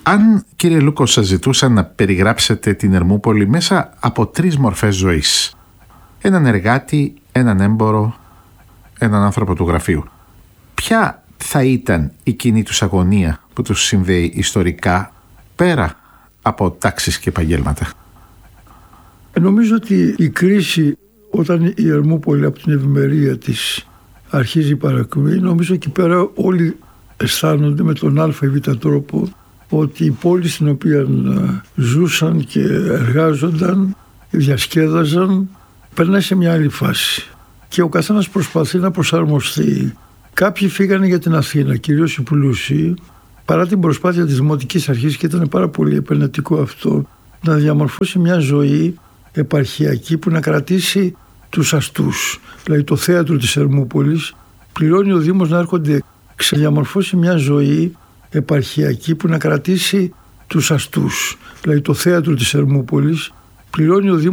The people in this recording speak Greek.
Αν, κύριε Λούκο, σας ζητούσαν να περιγράψετε την Ερμούπολη μέσα από 3 μορφές ζωής, έναν εργάτη, έναν έμπορο, έναν άνθρωπο του γραφείου, ποια θα ήταν η κοινή τους αγωνία που τους συνδέει ιστορικά πέρα από τάξεις και επαγγέλματα? Νομίζω ότι η κρίση, όταν η Ερμούπολη από την ευημερία της αρχίζει η παρακμή, νομίζω εκεί πέρα όλοι αισθάνονται με τον α ή β τρόπο ότι η πόλη στην οποία ζούσαν και εργάζονταν, διασκέδαζαν, περνάει σε μια άλλη φάση. Και ο καθένας προσπαθεί να προσαρμοστεί. Κάποιοι φύγανε για την Αθήνα, κυρίως οι πλούσιοι, παρά την προσπάθεια της Δημοτικής Αρχής, και ήταν πάρα πολύ επενετικό αυτό, να διαμορφώσει μια ζωή επαρχιακή που να κρατήσει τους αστούς. Δηλαδή το θέατρο της Ερμούπολης πληρώνει ο Δήμος να έρχονται, ξεδιαμορφώσει μια ζωή επαρχιακή που να κρατήσει τους αστούς. Δηλαδή το θέατρο της Ερμούπολης πληρώνει ο Δήμος